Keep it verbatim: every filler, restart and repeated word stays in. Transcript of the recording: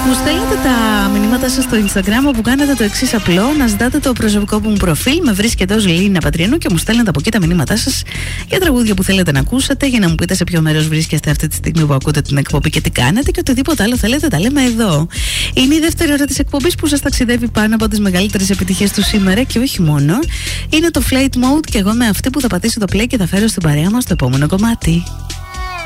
Μου στέλνετε τα μηνύματα σας στο Instagram όπου κάνετε το εξής απλό: να ζητάτε το προσωπικό μου προφίλ, με βρίσκετε ως Λίνα Πατριανού και μου στέλνετε από εκεί τα μηνύματά σας για τραγούδια που θέλετε να ακούσετε, για να μου πείτε σε ποιο μέρος βρίσκεστε αυτή τη στιγμή που ακούτε την εκπομπή και τι κάνετε, και οτιδήποτε άλλο θέλετε τα λέμε εδώ. Είναι η δεύτερη ώρα της εκπομπής που σας ταξιδεύει πάνω από τις μεγαλύτερες επιτυχίες του σήμερα και όχι μόνο. Είναι το Flight Mode και εγώ με αυτή που θα πατήσω το play και θα φέρω στην παρέα μας το επόμενο κομμάτι.